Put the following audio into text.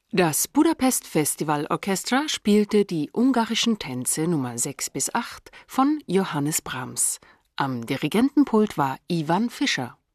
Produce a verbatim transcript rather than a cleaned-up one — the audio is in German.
Das Budapest Festival Orchestra spielte die ungarischen Tänze Nummer sechs bis acht von Johannes Brahms. Am Dirigentenpult war Ivan Fischer.